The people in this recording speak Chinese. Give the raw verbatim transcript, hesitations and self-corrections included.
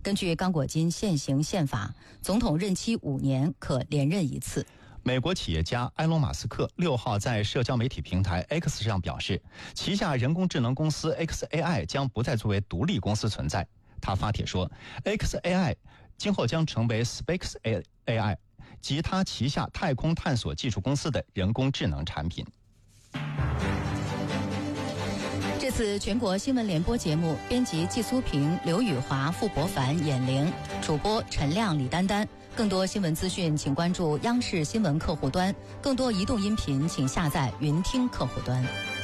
根据刚果金现行宪法，总统任期五年，可连任一次。 美国企业家埃隆·马斯克六号在社交媒体平台 X 上表示，旗下人工智能公司 X A I 将不再作为独立公司存在。他发帖说 ，X A I 今后将成为 Space A I 及他旗下太空探索技术公司的人工智能产品。 这次全国新闻联播节目，编辑季苏平、刘宇华、傅博凡、闫玲，主播陈亮、李丹丹。更多新闻资讯，请关注央视新闻客户端；更多移动音频，请下载云听客户端。